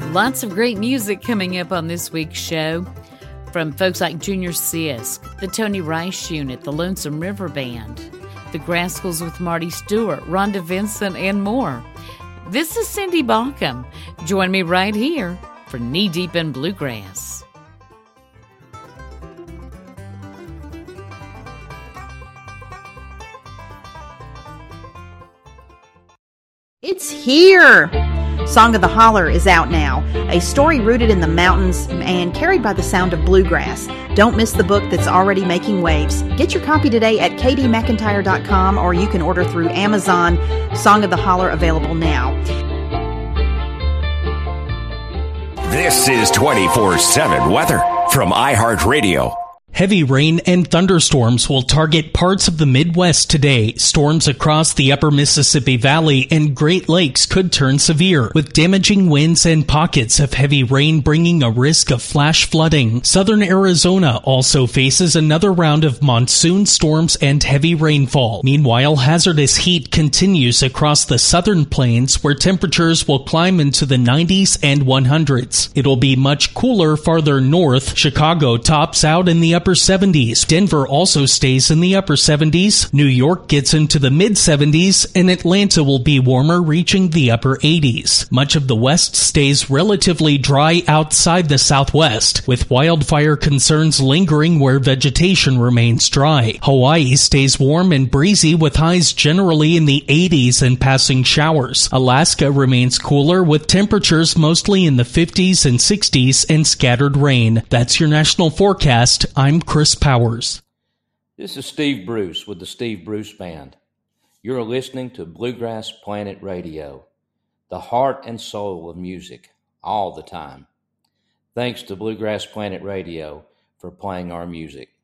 Lots of great music coming up on this week's show from folks like Junior Sisk, the Tony Rice Unit, the Lonesome River Band, the Grascals with Marty Stewart, Rhonda Vincent, and more. This is Cindy Baucom. Join me right here for Knee Deep in Bluegrass. It's here! Song of the Holler is out now, a story rooted in the mountains and carried by the sound of bluegrass. Don't miss the book that's already making waves. Get your copy today at kdmcintyre.com, or you can order through Amazon. Song of the Holler available now. This is 24/7 weather from iHeartRadio. Heavy rain and thunderstorms will target parts of the Midwest today. Storms across the upper Mississippi Valley and Great Lakes could turn severe, with damaging winds and pockets of heavy rain bringing a risk of flash flooding. Southern Arizona also faces another round of monsoon storms and heavy rainfall. Meanwhile, hazardous heat continues across the southern plains, where temperatures will climb into the 90s and 100s. It'll be much cooler farther north. Chicago tops out in the upper 70s. Denver also stays in the upper 70s. New York gets into the mid-70s, and Atlanta will be warmer, reaching the upper 80s. Much of the west stays relatively dry outside the southwest, with wildfire concerns lingering where vegetation remains dry. Hawaii stays warm and breezy, with highs generally in the 80s and passing showers. Alaska remains cooler, with temperatures mostly in the 50s and 60s and scattered rain. That's your national forecast. I'm Chris Powers. This is Steve Bruce with the Steve Bruce Band. You're listening to Bluegrass Planet Radio, the heart and soul of music, all the time. Thanks to Bluegrass Planet Radio for playing our music.